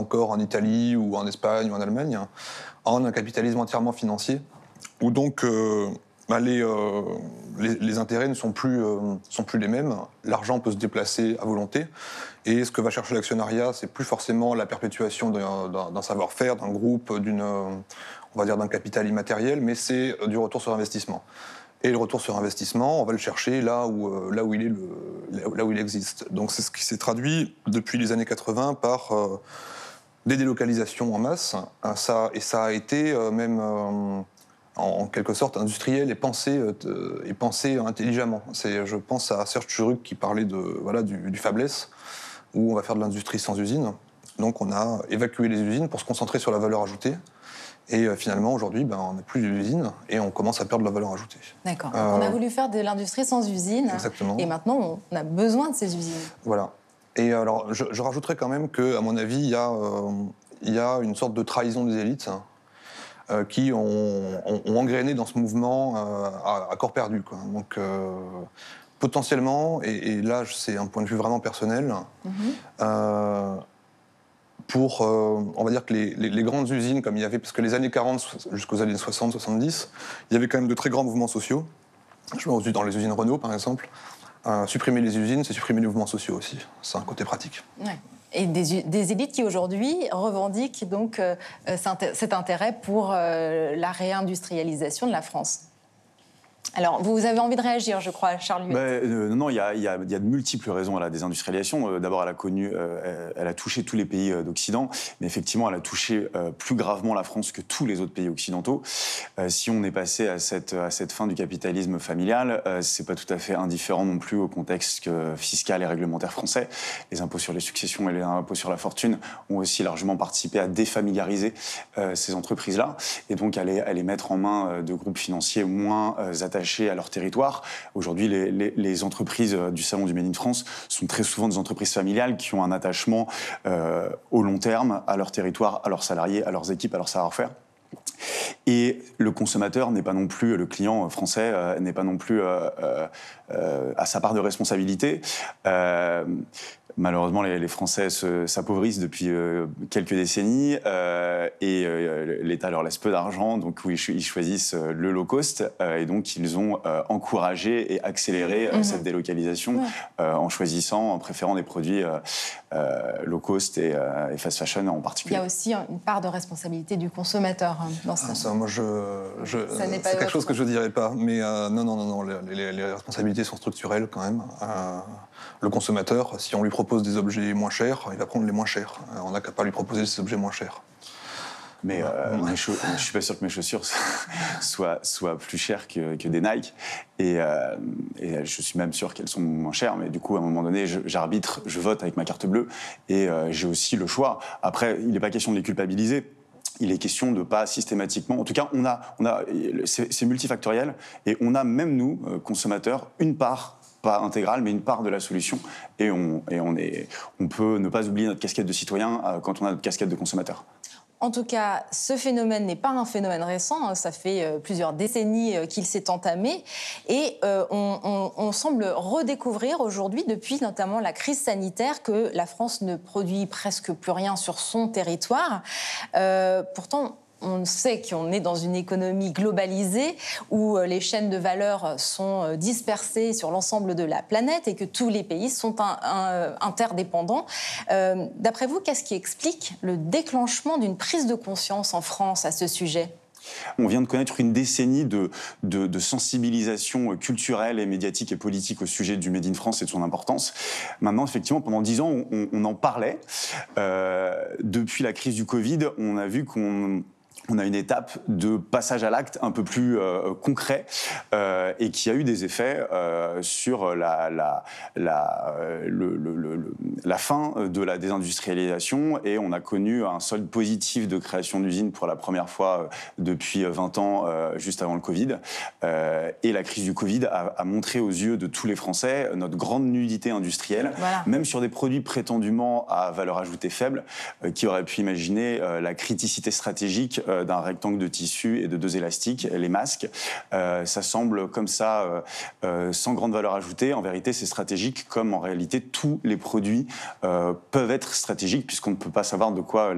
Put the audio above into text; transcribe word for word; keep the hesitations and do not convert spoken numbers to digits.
encore en Italie ou en Espagne ou en Allemagne, en un capitalisme entièrement financier, où donc euh, bah, les, euh, les, les intérêts ne sont plus, euh, sont plus les mêmes, l'argent peut se déplacer à volonté, et ce que va chercher l'actionnariat, c'est plus forcément la perpétuation d'un, d'un, d'un savoir-faire, d'un groupe, d'une, on va dire d'un capital immatériel, mais c'est du retour sur investissement. Et le retour sur investissement, on va le chercher là où, euh, là où, il, est le, là où il existe. Donc c'est ce qui s'est traduit depuis les années quatre-vingts par euh, des délocalisations en masse. Ça, et ça a été euh, même euh, en quelque sorte industriel et pensé, euh, et pensé intelligemment. C'est, je pense à Serge Tchuruk qui parlait de, voilà, du, du fabless, où on va faire de l'industrie sans usine. Donc on a évacué les usines pour se concentrer sur la valeur ajoutée. Et euh, finalement, aujourd'hui, ben, on n'a plus d'usines et on commence à perdre la valeur ajoutée. D'accord. Euh, on a voulu faire de l'industrie sans usine. Exactement. Et maintenant, on a besoin de ces usines. Voilà. Et alors, je, je rajouterais quand même qu'à mon avis, il y, euh, y a une sorte de trahison des élites hein, euh, qui ont, ont, ont engrainé dans ce mouvement euh, à, à corps perdu, quoi. Donc, euh, potentiellement, et, et là, c'est un point de vue vraiment personnel, mm-hmm. euh, pour, euh, on va dire que les, les, les grandes usines, comme il y avait, parce que les années quarante jusqu'aux années soixante soixante-dix, il y avait quand même de très grands mouvements sociaux. Je pense dans les usines Renault, par exemple. Euh, supprimer les usines, c'est supprimer les mouvements sociaux aussi. C'est un côté pratique. Ouais. Et des, des élites qui, aujourd'hui, revendiquent donc euh, cet intérêt pour euh, la réindustrialisation de la France. Alors, vous avez envie de réagir, je crois, Charles Huet. Ben, euh, non, il y, y, y a de multiples raisons à la désindustrialisation. Euh, d'abord, elle a connu, euh, elle a touché tous les pays euh, d'Occident, mais effectivement, elle a touché euh, plus gravement la France que tous les autres pays occidentaux. Euh, si on est passé à cette, à cette fin du capitalisme familial, euh, c'est pas tout à fait indifférent non plus au contexte euh, fiscal et réglementaire français. Les impôts sur les successions et les impôts sur la fortune ont aussi largement participé à défamiliariser euh, ces entreprises-là, et donc à les, à les mettre en main de groupes financiers moins euh, attachés à leur territoire. Aujourd'hui, les, les, les entreprises du Salon du Made in France sont très souvent des entreprises familiales qui ont un attachement euh, au long terme à leur territoire, à leurs salariés, à leurs équipes, à leur savoir-faire. Et le consommateur n'est pas non plus, le client français euh, n'est pas non plus euh, euh, à sa part de responsabilité. Euh, Malheureusement, les, les Français se, s'appauvrissent depuis euh, quelques décennies euh, et euh, l'État leur laisse peu d'argent, donc oui, ils choisissent le low cost euh, et donc ils ont euh, encouragé et accéléré euh, mmh. cette délocalisation ouais. euh, en choisissant, en préférant des produits euh, euh, low cost et, euh, et fast fashion en particulier. Il y a aussi une part de responsabilité du consommateur hein, dans ça. Ah, ça, moi, je, je, ça c'est quelque chose que je ne dirais pas, mais euh, non, non, non, non, les, les, les responsabilités sont structurelles quand même. Euh, le consommateur, si on lui propose des objets moins chers, il va prendre les moins chers. On n'a qu'à pas lui proposer des objets moins chers. Mais euh, ouais. je ne suis pas sûr que mes chaussures soient, soient plus chères que, que des Nike. Et, euh, et je suis même sûr qu'elles sont moins chères. Mais du coup, à un moment donné, je, j'arbitre, je vote avec ma carte bleue. Et euh, j'ai aussi le choix. Après, il n'est pas question de les culpabiliser. Il est question de pas systématiquement... En tout cas, on a, on a, c'est, c'est multifactoriel. Et on a, même nous, consommateurs, une part... pas intégrale, mais une part de la solution. Et, on, et on, est, on peut ne pas oublier notre casquette de citoyen euh, quand on a notre casquette de consommateur. En tout cas, ce phénomène n'est pas un phénomène récent. Ça fait euh, plusieurs décennies euh, qu'il s'est entamé. Et euh, on, on, on semble redécouvrir aujourd'hui, depuis notamment la crise sanitaire, que la France ne produit presque plus rien sur son territoire. Euh, pourtant... On sait qu'on est dans une économie globalisée où les chaînes de valeur sont dispersées sur l'ensemble de la planète et que tous les pays sont un, un, interdépendants. Euh, d'après vous, qu'est-ce qui explique le déclenchement d'une prise de conscience en France à ce sujet ? On vient de connaître une décennie de, de, de sensibilisation culturelle et médiatique et politique au sujet du Made in France et de son importance. Maintenant, effectivement, pendant dix ans, on, on en parlait. Euh, depuis la crise du Covid, on a vu qu'on... on a une étape de passage à l'acte un peu plus euh, concret euh, et qui a eu des effets euh, sur la, la, la, euh, le, le, le, la fin de la désindustrialisation, et on a connu un solde positif de création d'usines pour la première fois depuis vingt ans, euh, juste avant le Covid. Euh, et la crise du Covid a, a montré aux yeux de tous les Français notre grande nudité industrielle, voilà. Même sur des produits prétendument à valeur ajoutée faible, euh, qui auraient pu imaginer euh, la criticité stratégique euh, d'un rectangle de tissu et de deux élastiques, les masques. Euh, ça semble comme ça, euh, euh, sans grande valeur ajoutée. En vérité, c'est stratégique, comme en réalité tous les produits euh, peuvent être stratégiques, puisqu'on ne peut pas savoir de quoi